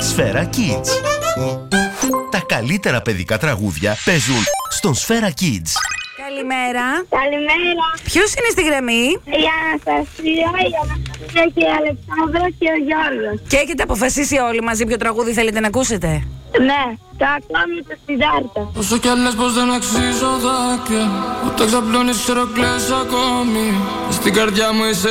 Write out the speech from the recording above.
Σφαίρα Kids. Τα καλύτερα παιδικά τραγούδια παίζουν στον Σφαίρα Kids. Καλημέρα. Καλημέρα. Ποιος είναι στη γραμμή? Η Αναστασία, και η Αλεξάνδρα και ο Γιώργος. Και έχετε αποφασίσει όλοι μαζί ποιο τραγούδι θέλετε να ακούσετε? Ναι, το ακόμη το Σιδάρτα. Όσο κι αν λες πως δεν αξίζω δάκρυα, ούτε ξαπλώνεις ξέρω κλαις ακόμη. Στην καρδιά μου είσαι